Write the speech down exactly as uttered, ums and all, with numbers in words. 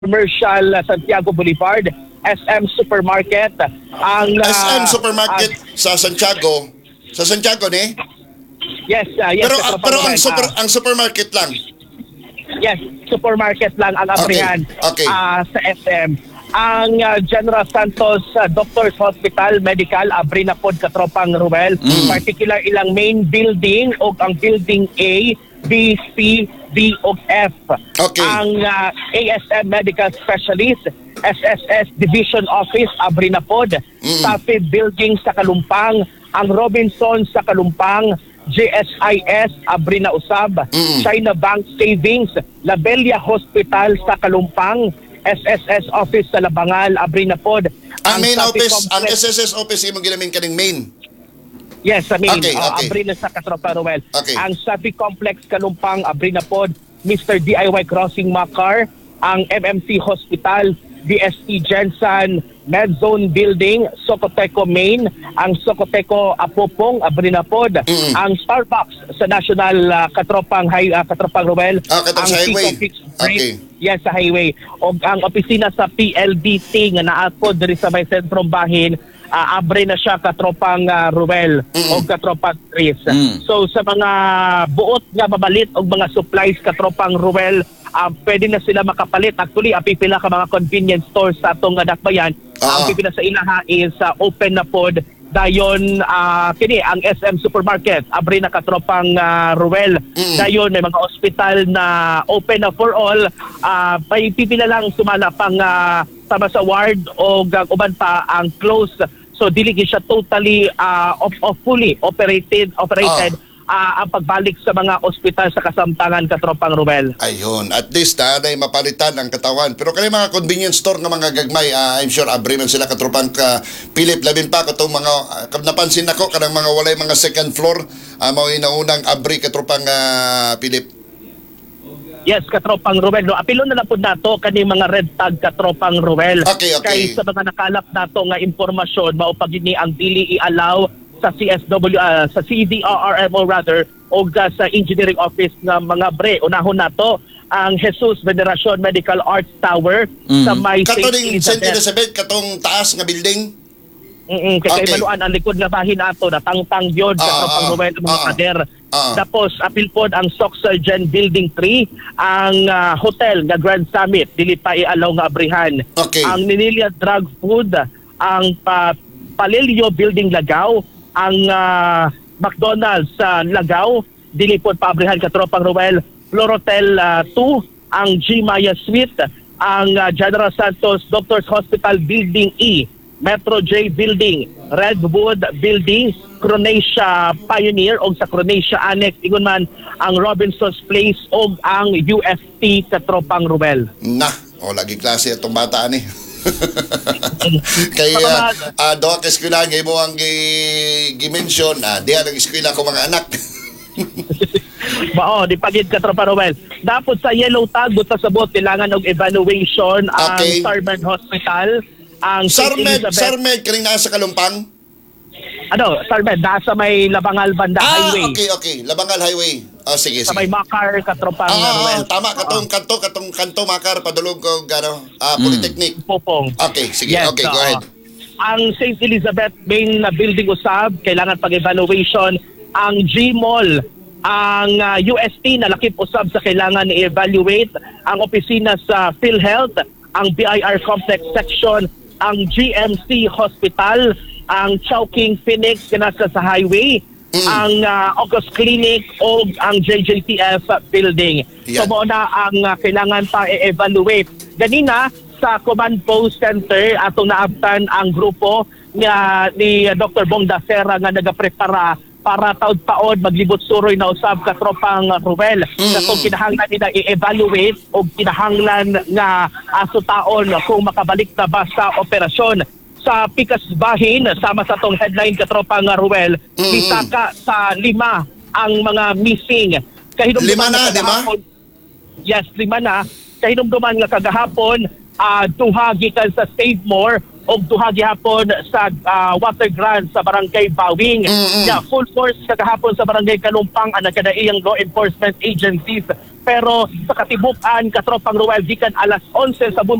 Commercial uh, Santiago Boulevard, S M Supermarket. Ang uh, S M Supermarket uh, sa Santiago. Sa Santiago ni? Yes, uh, yes. Pero uh, pero ang super uh, ang supermarket lang. Yes, supermarket lang ang abrihan okay. Okay. Uh, sa S M. Ang uh, General Santos uh, Doctors Hospital Medical abri na pod katropang Ruel, mm. particular ilang main building o ang building A, B, C, D o F. Okay. Ang uh, A S M Medical Specialist S S S Division Office abri na pod, mm. Safed Building sa Kalumpang, ang Robinson sa Kalumpang, J S I S abri na usab, mm. China Bank Savings, Labelia Hospital sa Kalumpang, S S S Office sa Labangal abri na pod. Ang main office, ang S S S office imong ginamin kaning main. Yes, sa main. Okay, Uh, okay. abri na sa Katropa Ruel. Okay. Ang Safi Complex Kalumpang abri na pod, Mister D I Y Crossing Macar, ang M M C Hospital, D S T Jensen Medzone Building, Socoteco Main, ang Socoteco Apopong abri na pod, mm. ang Starbucks sa National uh, Katropang High uh, Katropang Ruel, ah, ang sa highway. Okay. Yes, sa highway. O ang opisina sa P L D T nga naapod diri sa may sentrong bahin, uh, abre na siya katropang uh, Ruel mm. o katropang Tris. Mm. So sa mga buot nga mabalit o mga supplies katropang Ruel, uh, pwede na sila makapalit. Actually, apipila ka mga convenience stores sa atong uh, dakbayan. Ah. Ang pipila sa ilaha is uh, open na pod. Dayon uh, kini ang S M Supermarket abri na katropang uh, Ruel. Mm. Dayon may mga ospital na open na for all. Uh, pipila lang sumala pang uh, sama sa ward o uban pa ang close. So dili siya totally uh, of, of fully operated operated. Ah. Uh, ang pagbalik sa mga ospital sa kasamtangan katropang Ruel. Ayun, at least ha, na mapalitan ang katawan. Pero kaya mga convenience store nga mga gagmay, uh, I'm sure abri man sila katropang ka Philip labin pa katong mga uh, napansin nako kanang mga walay mga second floor, uh, mao inaunang abri katropang uh, Philip. Yes, katropang Ruel. No, apilo na lang po nato kani mga red tag katropang Ruel. Okay, okay. Kay sa mga nakalap nato nga impormasyon mao pag ini ang dili i-allow sa C S W uh, sa C D R R M O rather o uh, sa engineering office ng mga bre. Unahon nato ang Jesus Veneracion Medical Arts Tower mm. sa may Saint Elizabeth. Saint Elizabeth katong taas nga building. Mm kay okay. Maluan ang likod nga bahin ato natangtang gyud sa katropang Ruel mga uh, pader. Uh, Tapos apil pod ang Soc Surgeon Building three, ang uh, hotel nga Grand Summit dili pa i-allow nga abrihan. Okay. Ang Ninilia Drug Food, ang pa, Palilio Building Lagaw, ang uh, McDonald's sa uh, Lagaw, dili pod paabrihan katropang Ruel. Florotel uh, two, ang G Maya Suite, ang uh, General Santos Doctors Hospital Building E, Metro J Building, Redwood Building, Cronacia Pioneer o sa Cronacia Annex, ingon man ang Robinson's Place o ang U F T katropang Ruel. Na, o lagi klase itong bata ni. Kaya uh, doon ka eskwela nga mo ang gi-mention, uh, diyan ang eskwela ko mga anak. Bao, di pagid katropa Ruel. Dapat sa yellow tag buta sa bot kailangan og evaluation okay. ang Sarmed Hospital, ang Sarmed, Sarmed kaning nasa Kalumpang. Ano, Sarmed nasa may Labangal Banda ah, Highway. okay, okay. Labangal Highway. Oh, sige, sa sige. may Macar katropang ah, Ruel. Tama katong uh, kanto katong kanto Macar padulog og ano, uh, Polytechnic. Popong. Okay, sige. Yes, okay, go uh, ahead. Ang Saint Elizabeth main building usab kailangan pag-evaluation. Ang G Mall, ang uh, U S T na lakip usab sa kailangan i-evaluate. Ang opisina sa PhilHealth, ang B I R Complex Section, ang G M C Hospital, ang Chowking Phoenix kanasa sa highway, mm. ang uh, August Clinic o ang J J T F building. Yeah. So mo na ang uh, kailangan pa i-evaluate. Ganina sa Command Post Center atong naabtan ang grupo nga ni Doctor Bong Dacera nga nagaprepara para taod-taod maglibot suroy na usab katropang Ruel. Mm-hmm. Sa kung kinahanglan nila i-evaluate o kinahanglan nga aso taon kung makabalik na ba sa operasyon. Sa Pikas Bahin, sama sa tong headline katropang Ruel, mm-hmm. isaka sa lima ang mga missing. Lima na, di ba? Yes, lima na. Kahinumduman nga kagahapon uh, duha gikan sa Save More o duha gihapon sa uh, water grant sa Barangay Bawing. Mm-mm. Yeah, full force kagahapon sa Barangay Kalumpang ang nagkadaiyang law enforcement agencies. Pero sa katibukan, katropang Ruel, gikan alas onse sa